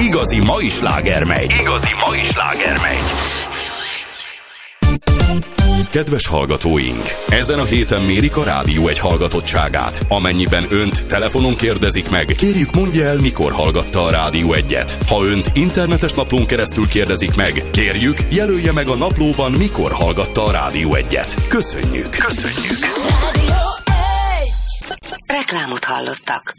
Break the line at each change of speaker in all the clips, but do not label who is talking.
Igazi mai sláger megy. Kedves hallgatóink! Ezen a héten mérik a Rádió 1 hallgatottságát. Amennyiben önt telefonon kérdezik meg, kérjük mondja el, mikor hallgatta a Rádió 1-et. Ha önt internetes naplón keresztül kérdezik meg, kérjük, jelölje meg a naplóban, mikor hallgatta a Rádió 1-et. Köszönjük!
Rádió 1. Reklámot hallottak.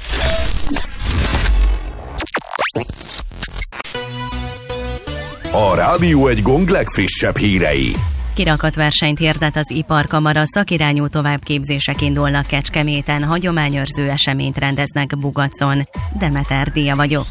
A Rádió 1 Gong legfrissebb hírei.
Kirakatversenyt hirdet az Iparkamara, szakirányú továbbképzések indulnak Kecskeméten, hagyományőrző eseményt rendeznek Bugacon. Demeter Díja vagyok.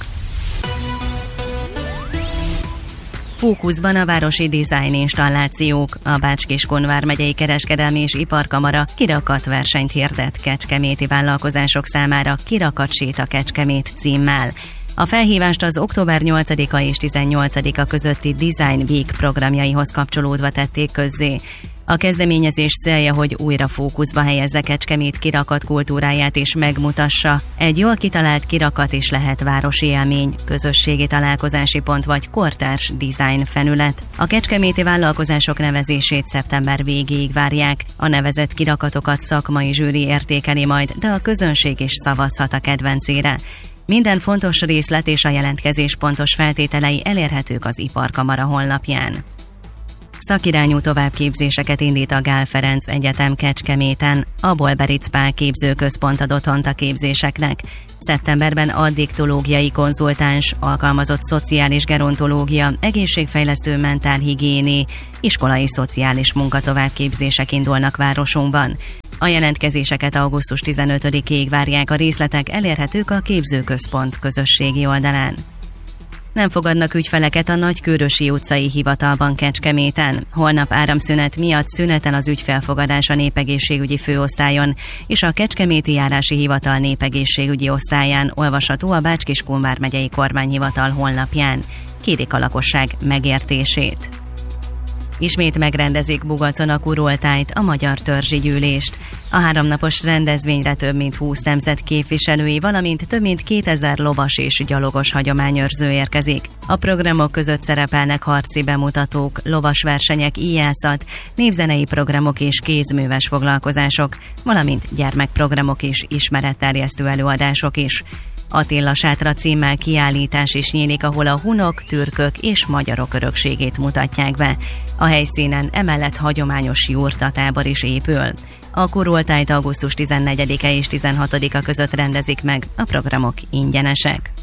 Fókuszban a városi design installációk. A Bács-Kiskun vármegyei kereskedelmi és iparkamara kirakatversenyt hirdet kecskeméti vállalkozások számára Kirakatsét a Kecskemét címmel. A felhívást az október 8-a és 18-a közötti Design Week programjaihoz kapcsolódva tették közzé. A kezdeményezés célja, hogy újra fókuszba helyezze Kecskemét kirakat kultúráját és megmutassa. Egy jól kitalált kirakat is lehet városi élmény, közösségi találkozási pont vagy kortárs design felület. A kecskeméti vállalkozások nevezését szeptember végéig várják. A nevezett kirakatokat szakmai zsűri értékeli majd, de a közönség is szavazhat a kedvencére. Minden fontos részlet és a jelentkezés pontos feltételei elérhetők az Iparkamara honlapján. Szakirányú továbbképzéseket indít a Gál Ferenc Egyetem Kecskeméten. A Bolberic Pál képzőközpont ad otthont a képzéseknek. Szeptemberben addiktológiai konzultáns, alkalmazott szociális gerontológia, egészségfejlesztő mentálhigiéné, iskolai szociális munkatovábbképzések indulnak városunkban. A jelentkezéseket augusztus 15-ig várják, a részletek elérhetők a képzőközpont közösségi oldalán. Nem fogadnak ügyfeleket a Nagykőrösi utcai hivatalban Kecskeméten. Holnap áramszünet miatt szünetel az ügyfelfogadás a népegészségügyi főosztályon, és a Kecskeméti járási hivatal népegészségügyi osztályán olvasható a Bács-Kiskun vármegyei kormányhivatal honlapján. Kérik a lakosság megértését. Ismét megrendezik Bugacon a kurultájt, a Magyar Törzsi Gyűlést. A 3 napos rendezvényre több mint 20 nemzet képviselői, valamint több mint 2000 lovas és gyalogos hagyományőrző érkezik. A programok között szerepelnek harci bemutatók, lovasversenyek, íjászat, népzenei programok és kézműves foglalkozások, valamint gyermekprogramok és ismeretterjesztő előadások is. Attila Sátra címmel kiállítás is nyílik, ahol a hunok, türkök és magyarok örökségét mutatják be. A helyszínen emellett hagyományos jurtatábor is épül. A kurultájt augusztus 14-e és 16-a között rendezik meg, a programok ingyenesek.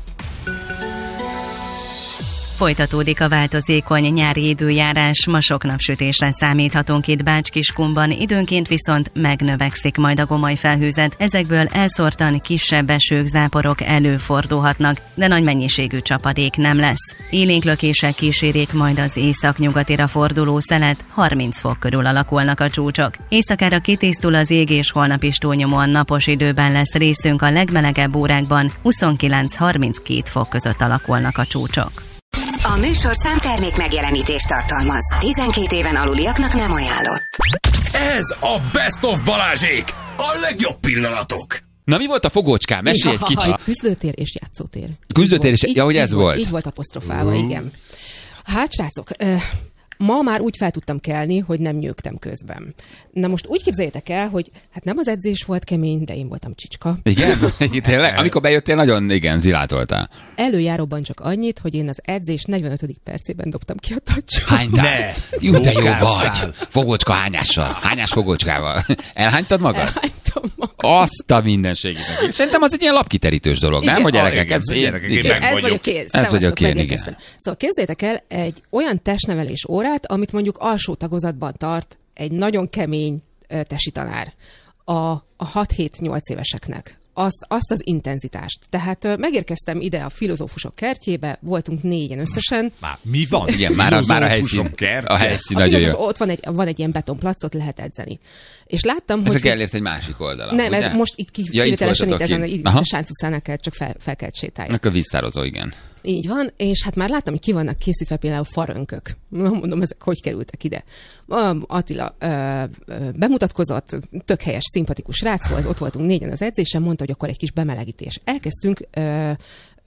Folytatódik a változékony nyári időjárás, ma sok napsütésre számíthatunk itt Bács-Kiskunban, időnként viszont megnövekszik majd a gomoly felhőzet, ezekből elszórtan kisebb esők, záporok előfordulhatnak, de nagy mennyiségű csapadék nem lesz. Élénklökések kísérik majd az északnyugatira forduló szelet, 30 fok körül alakulnak a csúcsok. Éjszakára kitisztul az ég, és holnap is túlnyomóan napos időben lesz részünk, a legmelegebb órákban 29-32 fok között alakulnak a csúcsok.
A műsorszám termék megjelenítést tartalmaz. 12 éven aluliaknak nem ajánlott.
Ez a Best of Balázsék! A legjobb pillanatok!
Na, mi volt a fogócskám? Mesélj egy kicsit.
Küzdőtér és játszótér.
Küzdőtér és... Ja, hogy ez volt.
Így volt apostrofálva, igen. Hát, srácok, ma már úgy fel tudtam kelni, hogy nem nyögtem közben. Na most úgy képzeljétek el, hogy hát nem az edzés volt kemény, de én voltam csicska.
Igen? Tényleg? Amikor bejöttél, nagyon zilátoltál.
Előjáróban csak annyit, hogy én az edzés 45. percében dobtam ki a tacsot.
Hánytál? Jó, de jó vagy. Fogócska hányással. Hányás fogócskával. Elhánytad magad?
Elhánytam magad.
Azt a mindenségét. Szerintem az egy ilyen lapkiterítős dolog, igen. Nem? Hogy gyerekek?
Ez vagyok én.
Ez vagyok én, igen.
Szóval képzeljétek el egy olyan testnevelés órát, amit mondjuk alsó tagozatban tart egy nagyon kemény tesi tanár a 6-7-8 éveseknek. Azt az intenzitást. Tehát megérkeztem ide a filozófusok kertjébe, voltunk 4-en összesen.
Már mi van?
Igen, már a helyszín. A helyszín nagyon jó.
Ott van egy ilyen betonplac, ott lehet edzeni. És láttam,
hogy...
Ezek
elért egy másik oldalon,
nem,
ugye?
ez most itt kivételesen itt ezen a Sánc utcán kell csak fel kell sétálni.
Akkor víztározó, igen.
Így van, és hát már láttam, hogy ki vannak készítve például farönkök. Mondom, ezek hogy kerültek ide. Attila bemutatkozott, tök helyes, szimpatikus srác volt, ott voltunk 4-en az edzésen, mondta, hogy akkor egy kis bemelegítés. Elkezdtünk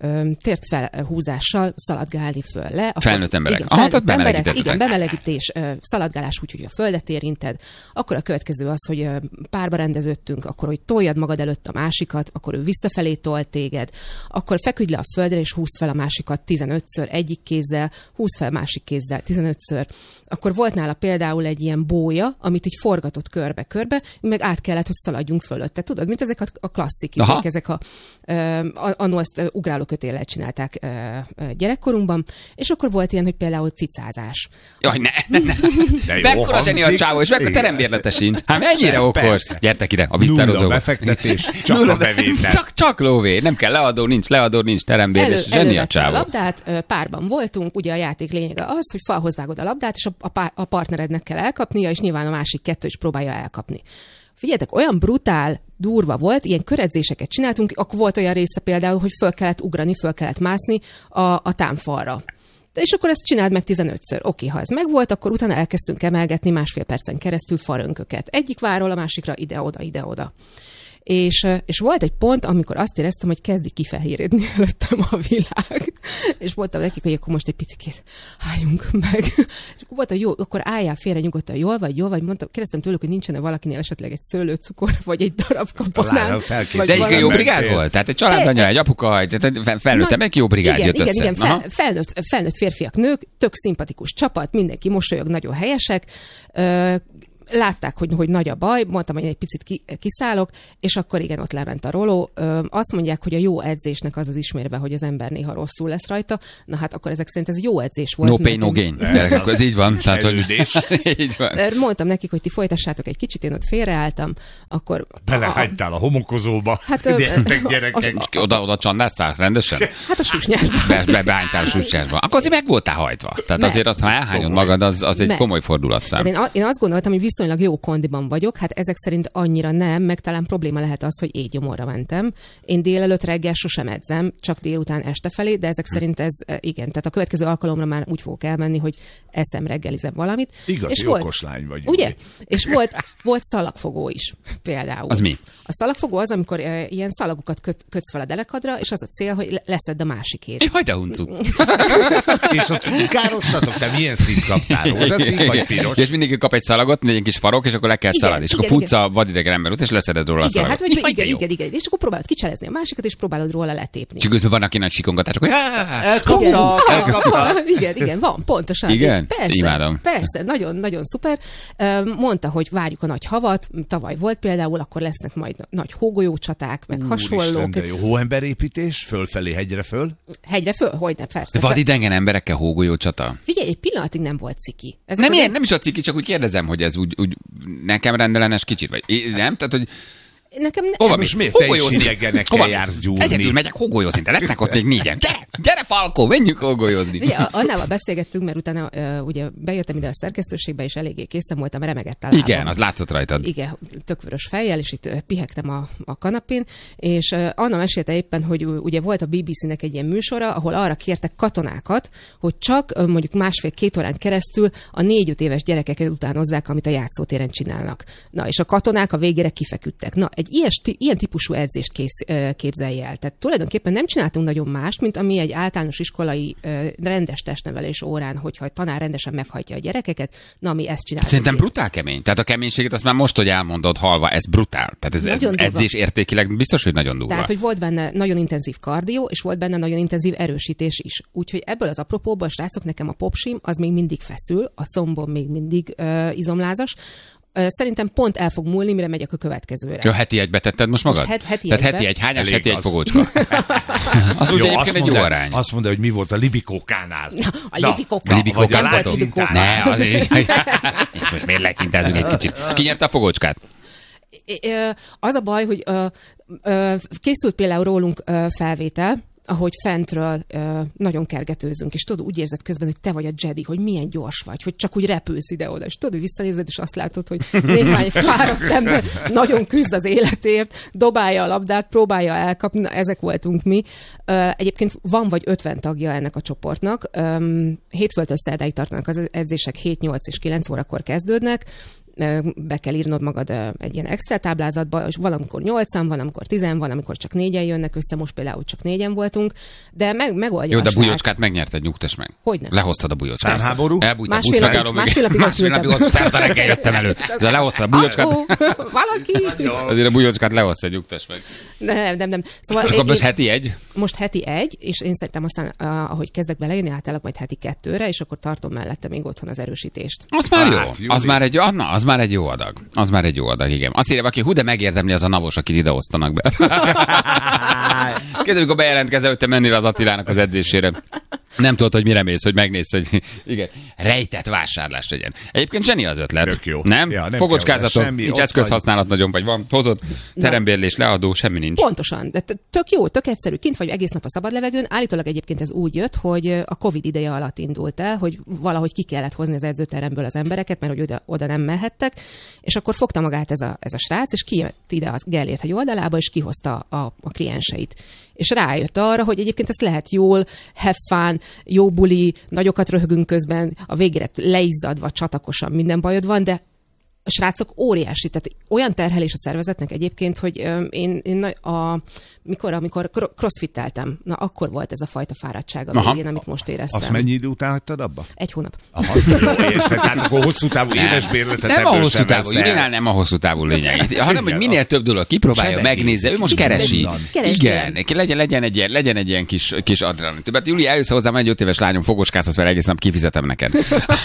tért felhúzással szaladgálni föl le.
Felnőtt emberek.
Igen, bemelegítés, szaladgálás úgy, hogy a földet érinted. Akkor a következő az, hogy párba rendeződtünk, akkor, hogy toljad magad előtt a másikat, akkor ő visszafelé tol téged, akkor feküdj le a földre, és húzd fel a másikat 15-ször egyik kézzel, húzd fel másik kézzel 15-ször. Akkor volt nála például egy ilyen bója, amit így forgatott körbe-körbe, meg át kellett, hogy szaladjunk fölötte. Tudod, mint ezek a klasszik izék, ezek annól ezt ugrálókötéllel csinálták gyerekkorunkban, és akkor volt ilyen, hogy például cicázás.
Jaj, ne. Mekkora zseni a csávó, és mekkora terembérlete sincs. Hát mennyire okos. Gyertek ide, a víztározóba.
Nulla befektetés, csak a bevétel.
Csak lóvé. Nem kell leadó, nincs terembérlés. Zseni a csávó.
A labdát, párban voltunk, ugye a játék lényege az, hogy falhoz vágod a labdát, és a partnerednek kell elkapnia, és nyilván a másik kettő is próbálja elkapni. Figyeljetek, olyan brutál, durva volt, ilyen köredzéseket csináltunk, akkor volt olyan része például, hogy föl kellett ugrani, föl kellett mászni a támfalra. És akkor ezt csináld meg 15-ször. Oké, ha ez megvolt, akkor utána elkezdtünk emelgetni 1,5 percen keresztül farönköket. Egyik várról a másikra ide-oda. És volt egy pont, amikor azt éreztem, hogy kezdi kifehéredni előttem a világ. És mondtam nekik, hogy akkor most egy picit álljunk meg. És akkor volt, hogy jó, akkor álljál félre nyugodtan, jól vagy, mondtam, kérdeztem tőlük, hogy nincsen-e valakinél esetleg egy szőlőcukor, vagy egy darabka banán.
De egy jó brigád volt? Tehát egy családanya, egy apuka, egy felnőtt meg jó brigád jött össze.
Igen, felnőtt férfiak, nők, tök szimpatikus csapat, mindenki mosolyog, nagyon helyesek. Látták, hogy nagy a baj, mondtam, hogy egy picit kiszállok, és akkor igen, ott lement a roló. Azt mondják, hogy a jó edzésnek az ismérve, hogy az ember néha rosszul lesz rajta. Na hát akkor ezek szerint ez jó edzés volt.
No pain, no gain. Ez így van.
Így van.
Mondtam nekik, hogy ti folytassátok egy kicsit, én ott félreálltam, akkor...
Belehánytál a homokozóba.
Hát,
gyerekek.
Oda csandáztál rendesen?
Hát a súsnyásba.
Behánytál a súsnyásba. Akkor azért meg voltál hajtva. Tehát azért az, ha elhányod magad, az egy komoly fordulatszám.
Én azt gondoltam, hogy viszonylag jó kondiban vagyok, hát ezek szerint annyira nem, meg talán probléma lehet az, hogy éjgyomorra mentem. Én délelőtt reggel sosem edzem, csak délután este felé, de ezek szerint ez igen. Tehát a következő alkalomra már úgy fogok elmenni, hogy eszem, reggelizem valamit.
Igazi okos lány vagy.
Ugye? És volt szalagfogó is például.
Az mi?
A szalagfogó az, amikor ilyen szalagokat kötsz fel a derekadra, és az a cél, hogy leszedd a másikét.
Jaj, de huncut.
És ott futkároztatok? Te milyen színt kaptál? Rózsaszín vagy piros?
És mindig kap egy szalagot, egy kis farok, és akkor le kell szaladni. És akkor futsz a vadidegen ember után, és leszeded róla a szalagot.
Igen. És akkor próbálod kicselezni a másikat, és próbálod róla letépni.
És közben van, aki nagy sikongatások, hogy
elkapta.
Igen, van, pontosan.
Igen?
Persze,
Imádom.
Persze, nagyon szuper. Mondta, hogy várjuk a nagy havat, tavaly volt például, akkor lesznek majd nagy hógolyócsaták, meg hasonlók.
De jó hóemberépítés, fölfelé, hegyre föl?
Hegyre föl? Hogyne, persze.
De vadidegen emberekkel hógolyócsata?
Figyelj, egy pillanatig nem volt ciki.
Nem is a ciki, csak úgy kérdezem, hogy ez úgy nekem rendellenes kicsit, vagy nem? Tehát, hogy
nekem
hova most miért te is idegenekkel jársz gyúrni?
Egyedül megyek hógolyozni, de lesznek ott még 4-en. Gyere Falkó, menjünk hógolyozni.
Ugye, Annával beszélgettünk, mert utána ugye bejöttem ide a szerkesztőségbe, és eléggé készen voltam, remegett a lábam.
Igen, az látszott rajtad.
Igen, tökvörös fejjel, és itt pihegtem a kanapén, és Anna mesélte éppen, hogy ugye volt a BBC-nek egy ilyen műsora, ahol arra kértek katonákat, hogy csak mondjuk 1,5-2 órán keresztül a 4-5 éves gyerekeket utánozzák, amit a játszótéren csinálnak. Na, és a katonák a végére kifeküdtek. Na, egy ilyen típusú edzést képzelj el. Tehát tulajdonképpen nem csináltunk nagyon mást, mint ami egy általános iskolai rendes testnevelés órán, hogyha a tanár rendesen meghajtja a gyerekeket, na, ami ezt csinálja.
Szerintem brutál kemény. Tehát a keménységet azt már most, hogy elmondod halva, ez brutál. Tehát ez edzés értékileg biztos, hogy nagyon durva.
Tehát, hogy volt benne nagyon intenzív kardió, és volt benne nagyon intenzív erősítés is. Úgyhogy ebből az apropóból, srácok, nekem a popsim az még mindig feszül, a combom még mindig izomlázas. Szerintem pont el fog múlni, mire megyek a következőre.
Jó, heti egybe tetted most magad? Tehát heti egy hányás, heti egy fogócska. Az ugye egyébként egy jó arány.
Azt mondja, hogy mi volt a libikókánál.
A libikókán
vagy a látszintán.
Ne, azért. És most miért lekintázunk egy kicsit. Ki nyerte a fogócskát?
Az a baj, hogy készült például rólunk felvétel, ahogy fentről nagyon kergetőzünk, és tudod, úgy érzed közben, hogy te vagy a Jedi, hogy milyen gyors vagy, hogy csak úgy repülsz ide-oda, és tudod, hogy visszanézed, és azt látod, hogy néhány fáradt ember nagyon küzd az életért, dobálja a labdát, próbálja elkapni, na, ezek voltunk mi. Egyébként van vagy 50 tagja ennek a csoportnak, hétfőtől szerdáig tartanak az edzések, 7, 8 és 9 órakor kezdődnek, be kell írnod magad egy ilyen Excel táblázatba, és valamikor 8-an, valamikor 10, valamikor csak 4-en jönnek össze, most például csak 4-en voltunk, de megoldja.
Jó, de a bujócskát megnyerted, nyugtass meg.
Hogyne?
Lehoztad a bujócskát.
Számháború?
Elbújt a buszmegálló mögé. Másfél napig szerda reggel jöttem elő. De lehoztad a bujócskát.
Valaki?
Azért a bujócskát lehoztad, nyugtass meg.
Nem. Szóval
most most heti egy?
Most heti egy, és én szerintem aztán, ahogy kezdek belejönni, átállok majd heti 2-re, és akkor tartom mellette még otthon az erősítést.
Az már jó. Az már egy jó adag. Az már egy jó adag, igen. Azt írja, aki de megérdemli az a navos, akit ide osztanak be. Kezdve, amikor bejelentkezel, hogy te mennél az Attilának az edzésére. Nem tudod, hogy mire mész, hogy megnézd, hogy igen, rejtett vásárlás legyen. Egyébként zseni az ötlet.
Tök jó.
Nem?
Ja, nem
fogocskázatok, nincs eszközhasználat nagyon, vagy van, hozod, terembérlés, leadó, semmi nincs.
Pontosan, de tök jó, tök egyszerű. Kint vagy egész nap a szabad levegőn. Állítólag egyébként ez úgy jött, hogy a Covid ideje alatt indult el, hogy valahogy ki kellett hozni az edzőteremből az embereket, mert hogy oda nem mehettek, és akkor fogta magát ez a srác, és kijött ide a Gellért hegy oldalába, és kihozta a klienseit. És rájött arra, hogy egyébként ezt lehet jól, have fun, jó buli, nagyokat röhögünk közben, a végére leizzadva, csatakosan, minden bajod van, de a srácok óriási, tehát olyan terhelés a szervezetnek egyébként, hogy amikor crossfitteltem, na akkor volt ez a fajta fáradtság a végén, amit most éreztem.
Azt mennyi idő után hagytad abba?
1 hónap.
Aha, jó, érted, tehát akkor hosszú távú éves bérletet
nem a hosszú távú, Julinál nem a hosszú távú lényeg, hanem hogy minél több dolog kipróbálja, megnézze, ő most keresi. Igen, legyen egy ilyen kis adrenalin. Többet Juli, eljössz hozzám, egy 5 éves lányom, fogocskázhatsz vele egész nap, kifizetem neked.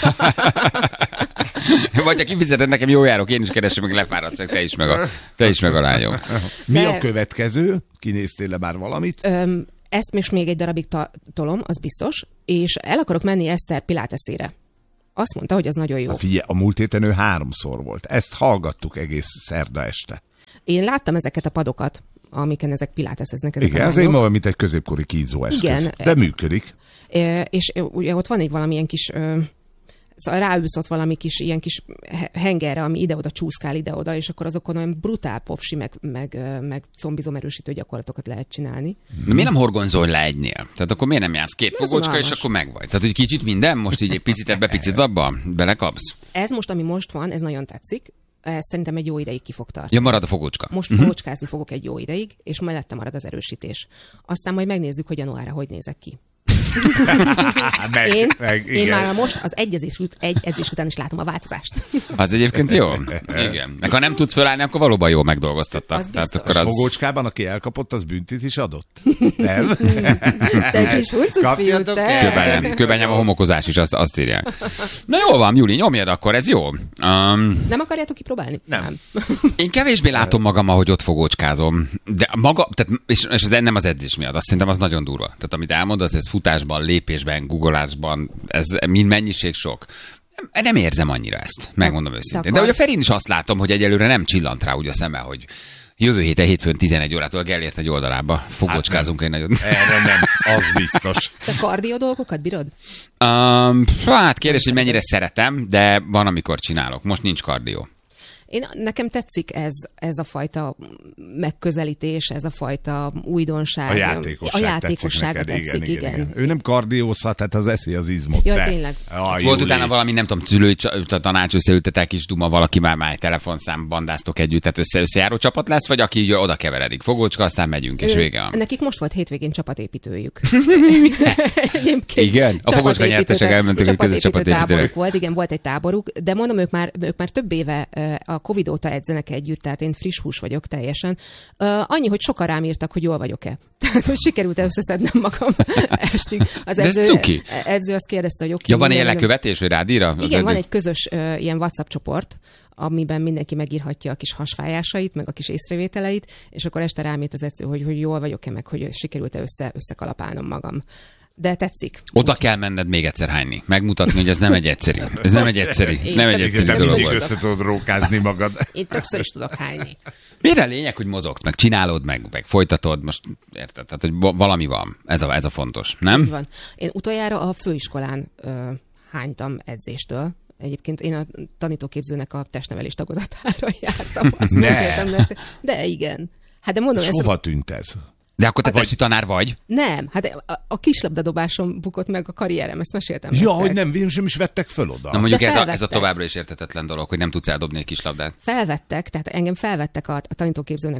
Vagy ha kifizeted nekem, jó járok, én is keresem, meg lefáradsz, te is meg a lányom.
Mi a következő? Kinéztél le már valamit?
Ezt most még egy darabig tolom, az biztos, és el akarok menni Eszter Pilatesére. Azt mondta, hogy az nagyon jó.
Figyelj, a múlt héten ő 3-szor volt. Ezt hallgattuk egész szerda este.
Én láttam ezeket a padokat, amiken ezek piláteszeznek.
Igen, ez én mondom, mint egy középkori kínzó eszköz. Igen. De működik.
És ugye ott van egy valamilyen kis... Szóval ráülsz ott valami kis, ilyen kis hengerre, ami ide-oda csúszkál ide-oda, és akkor azokon olyan brutál popsi, meg combizomerősítő gyakorlatokat lehet csinálni.
De miért nem horgonzol le egynél? Tehát akkor miért nem jársz 2 fogocska, és akkor megvagy? Tehát, hogy kicsit minden, most így egy picit ebbe, picit abba belekapsz?
Ez most, ami most van, ez nagyon tetszik. Ez szerintem egy jó ideig ki fog tartani.
Ja, marad a fogocska.
Most fogocskázni fogok egy jó ideig, és mellette marad az erősítés. Aztán majd megnézzük, hogy januárra hogy nézek ki. Én már most az egy edzés után is látom a változást.
Az egyébként jó. Igen. Meg ha nem tudsz fölállni, akkor valóban jól megdolgoztatta.
Tehát
akkor az... Fogócskában, aki elkapott, az büntit is adott? Nem?
Te kis huncut fiú, te.
Kőbányám a homokozás is, azt írják. Na jól van, Juli, nyomjad akkor, ez jó.
Nem akarjátok kipróbálni?
Nem.
Én kevésbé látom magam, ahogy ott fogócskázom. De maga, tehát, és ez nem az edzés miatt, azt szerintem az nagyon durva. Tehát amit elmondasz, ez futásban, lépésben, googolásban, ez mind mennyiség sok. Nem érzem annyira ezt, megmondom őszintén. De hogy a Ferin is azt látom, hogy egyelőre nem csillant rá úgy a szeme, hogy jövő hétfőn 11 órától Gellért egy oldalába fogocskázunk egy nagyon...
Erre nem, az biztos.
Te kardió dolgokat bírod?
Hát kérdés, hogy mennyire szeretem, de van, amikor csinálok. Most nincs kardió.
Nekem tetszik ez a fajta megközelítés, ez a fajta újdonság.
A játékosság
tetszik, igen.
Ő nem kardiózhat, tehát az eszi az izmot.
Ja, tényleg.
Volt utána valami, nem tudom, szülői tanács, összeültetek kis duma, valaki már telefonszám bandáztok együtt, tehát összejáró csapat lesz, vagy aki oda keveredik, fogócska, aztán megyünk, és vége van.
Nekik most volt hétvégén csapatépítőjük.
Igen? A fogócska nyertesek elmentek egy közös csapatépítőre.
Volt egy táboruk, de mondom, ők már több éve a Covid óta edzenek együtt, tehát én friss hús vagyok teljesen. Annyi, hogy sokan rám írtak, hogy jól vagyok-e. Tehát, hogy sikerült összeszednem magam estig. Az edző azt kérdezte, hogy oké.
Ja, van ilyen lekövetés, hogy rád ír?
Igen, van egy közös ilyen WhatsApp csoport, amiben mindenki megírhatja a kis hasfájásait, meg a kis észrevételeit, és akkor este rám írt az edző, hogy jól vagyok-e, meg hogy sikerült-e összekalapálnom magam. De tetszik.
Oda kell menned még egyszer hányni. Megmutatni, hogy ez nem egy egyszerű. Ez nem egy egyszerű dolog.
Mindig össze tudod rókázni magad.
Én többször is tudok hányni.
Mire lényeg, hogy mozogsz, meg csinálod, meg folytatod, most érted? Tehát, hogy valami van. Ez a fontos, nem?
Így van. Én utoljára a főiskolán hánytam edzéstől. Egyébként én a tanítóképzőnek a testnevelés tagozatára jártam. De igen. Hát de mondom,
hova tűnt ez?
De akkor te testi tanár vagy?
Nem, hát a kislabdadobáson bukott meg a karrierem, ezt meséltem.
Ja,
nektek.
hogy nem is vettek föl oda.
Na mondjuk
De
ez a továbbra is érthetetlen dolog, hogy nem tudsz eldobni egy kislabdát.
Felvettek, tehát engem felvettek a tanítóképzőnek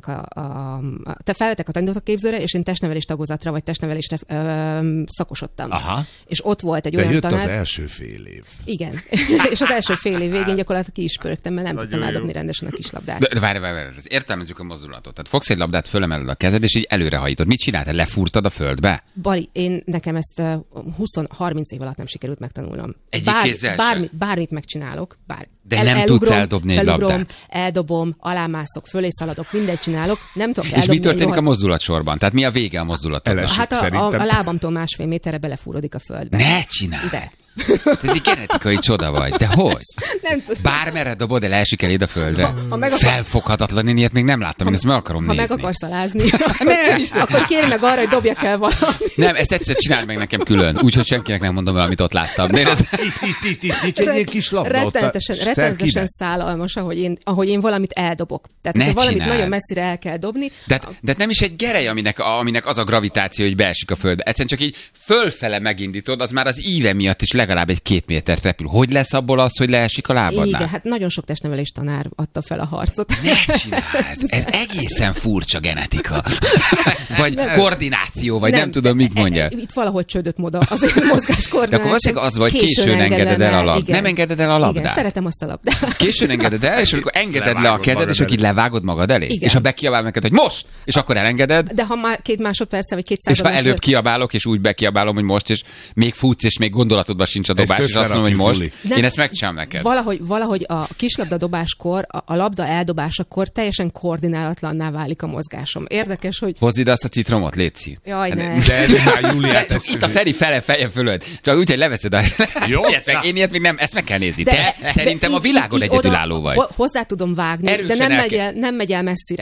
te felvettek a tanítóképzőre, és én testnevelés tagozatra, vagy testnevelésre szakosodtam.
Aha.
És ott volt egy
De
olyan
jött
tanár.
az első fél év.
Igen. És az első fél év végén gyakorlatilag ki is pörögtem, mert nem tudtam eldobni rendesen a kislabdát.
De várj, értelmezzük a mozdulatot. Tehát fogsz egy labdát, fölemeled a kezed, és így előrehajítod. Mit csináltál? Lefúrtad a földbe?
Bali, nekem ezt 20-30 év alatt nem sikerült megtanulnom.
Egyik kézzel sem?
Bármit megcsinálok.
De nem tudsz eldobni egy labdát.
Eldobom, alámászok, fölé szaladok, mindent csinálok, nem tudok
És
eldobni.
mi történik a mozdulatsorban? Tehát mi a vége a mozdulatodnak?
Elesik.
Hát a
Szerintem.
lábamtól 1,5 méterre belefúrodik a földbe.
Ne csináld!
De.
Ez egy genetikai csoda vagy. De hogy?
Nem tudom.
Bármerre dobod, el esik eléd a földre.
Ha meg akar-
Felfoghatatlan, én ilyet még nem láttam, én ezt meg akarom
Ha
nézni.
meg akarsz alázni, akkor kérj meg arra, hogy dobjak el valamit.
Nem, ezt egyszer csináld meg nekem külön, úgyhogy senkinek nem mondom el, amit ott láttam. De ez...
Itt egy ilyen kis labda. ott a
Rettenetesen
szerkibe.
szállalmas, ahogy én valamit eldobok. Tehát,
Ne
hogyha valamit
csináld.
nagyon messzire el kell dobni,
De nem is egy gerej, aminek az a gravitáció, hogy beesik a földbe. Egyszerűen csak így fölfele megindítod, az már az íve miatt is legalább egy 2 métert repül. Hogy lesz abból az, hogy leesik a lábadnál?
igen, hát nagyon sok testnevelés tanár adta fel a harcot.
Ne csináld! Ez egészen furcsa genetika. Vagy koordináció, vagy nem tudom, mit mondja.
Itt valahogy csődött moda az én mozgáskoordináció.
De akkor valószínűleg az vagy, későn engeded el a labdát. Nem engeded el a labdát.
Igen, szeretem azt a labdát.
Későn engeded el, és akkor engeded le a
Levágod
kezed,
magad
és akkor így
elé.
levágod magad elé.
Igen.
És ha bekiabál neked, hogy most, és akkor elengeded,
De ha már 2 másodperce, vagy 2
és ha előbb kiabálok, és úgy bekiabálom, hogy most, és még futsz, és még gondolatodban sincs a dobás, és azt mondom, hogy most,
összerakjuk,
én ezt megcsinálom neked.
Valahogy a kislabda dobáskor, a labda eldobásakor teljesen koordinálatlanná válik a mozgásom. Érdekes, hogy...
Hozd ide azt a citromot, létszi.
Jaj, ne.
De már Júliát, ez
Itt a Feri feje fölött. Csak úgy, hogy leveszed a...
Jó.
Én ilyet még nem, ezt meg kell nézni. Te szerintem a
így
világon
oda
egyedülálló vagy.
Hozzá tudom vágni,
Erősen
de
el kell-
nem megy el messzire.